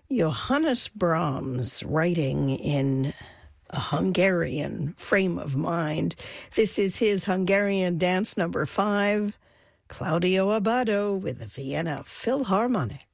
Johannes Brahms, writing in a Hungarian frame of mind. This is his Hungarian dance number 5, Claudio Abbado with the Vienna Philharmonic.